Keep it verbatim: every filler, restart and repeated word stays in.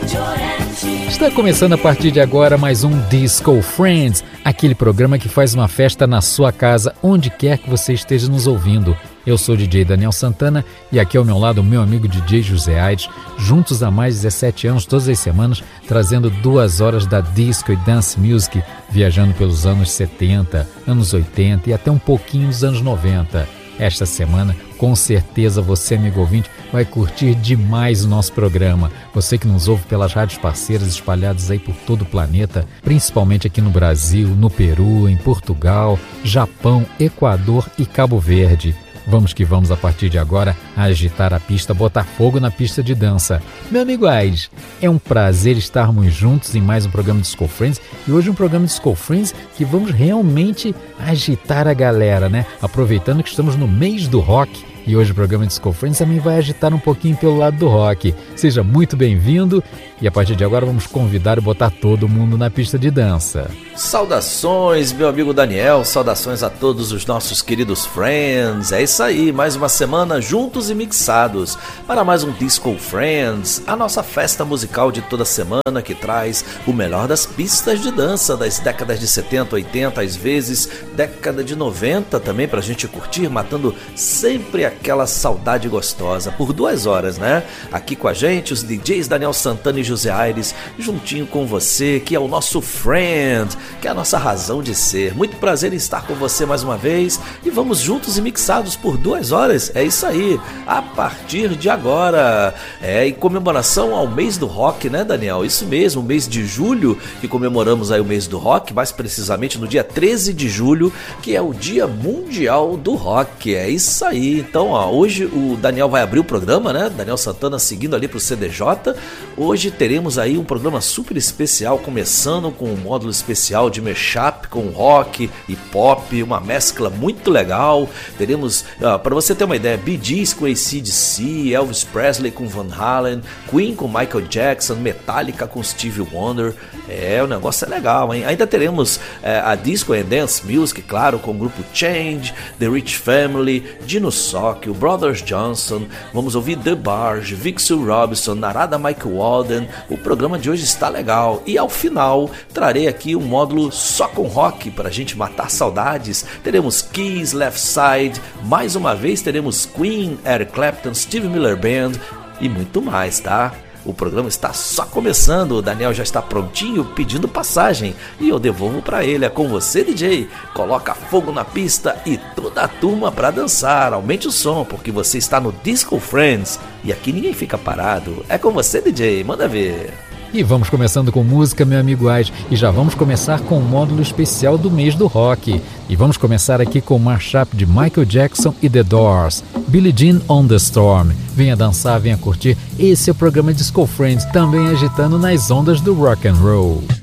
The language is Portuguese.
Está começando a partir de agora mais um Disco Friends, aquele programa que faz uma festa na sua casa, onde quer que você esteja nos ouvindo. Eu sou o D J Daniel Santana e aqui ao meu lado o meu amigo D J José Aires, juntos há mais de dezessete anos, todas as semanas, trazendo duas horas da disco e dance music, viajando pelos anos setenta, anos oitenta e até um pouquinho dos anos noventa. Esta semana, com certeza, você, amigo ouvinte, vai curtir demais o nosso programa. Você que nos ouve pelas rádios parceiras espalhadas aí por todo o planeta, principalmente aqui no Brasil, no Peru, em Portugal, Japão, Equador e Cabo Verde. Vamos que vamos a partir de agora agitar a pista, botar fogo na pista de dança. Meu amigo Aires, é um prazer estarmos juntos em mais um programa Disco Friends e hoje um programa Disco Friends que vamos realmente agitar a galera, né? Aproveitando que estamos no mês do rock e hoje o programa Disco Friends também vai agitar um pouquinho pelo lado do rock. Seja muito bem-vindo e a partir de agora vamos convidar e botar todo mundo na pista de dança. Saudações, meu amigo Daniel, saudações a todos os nossos queridos friends. É isso aí, mais uma semana juntos e mixados para mais um Disco Friends, a nossa festa musical de toda semana que traz o melhor das pistas de dança das décadas de setenta, oitenta, às vezes década de noventa também pra gente curtir, matando sempre aquela saudade gostosa por duas horas, né? Aqui com a gente, os D Js Daniel Santana e José Aires, juntinho com você, que é o nosso friend, que é a nossa razão de ser. Muito prazer em estar com você mais uma vez e vamos juntos e mixados por duas horas. É isso aí, a partir de agora. É em comemoração ao mês do rock, né, Daniel? Isso mesmo, o mês de julho, que comemoramos aí o mês do rock, mais precisamente no dia treze de julho, que é o Dia Mundial do Rock. É isso aí. Então, ó, hoje o Daniel vai abrir o programa, né? Daniel Santana seguindo ali pro C D J. Hoje teremos aí um programa super especial, começando com um módulo especial de mashup com rock e pop, uma mescla muito legal. Teremos, uh, para você ter uma ideia, Bee Gees com A C D C, Elvis Presley com Van Halen, Queen com Michael Jackson, Metallica com Stevie Wonder. É, o negócio é legal, hein? Ainda teremos uh, a Disco and Dance Music, claro, com o grupo Change, The Rich Family, Dino Sock, o Brothers Johnson. Vamos ouvir The Barge, Vic Sue Robinson, Narada Michael Walden. O programa de hoje está legal. E ao final, trarei aqui um módulo só com rock para a gente matar saudades. Teremos Kiss, Left Side, mais uma vez teremos Queen, Eric Clapton, Steve Miller Band e muito mais, tá? O programa está só começando, o Daniel já está prontinho pedindo passagem e eu devolvo para ele. É com você, D J. Coloca fogo na pista e toda a turma para dançar. Aumente o som porque você está no Disco Friends e aqui ninguém fica parado. É com você, D J. Manda ver. E vamos começando com música, meu amigo Ais, e já vamos começar com o módulo especial do mês do rock. E vamos começar aqui com o mashup de Michael Jackson e The Doors, Billie Jean on the Storm. Venha dançar, venha curtir. Esse é o programa Disco Friends, também agitando nas ondas do rock and roll.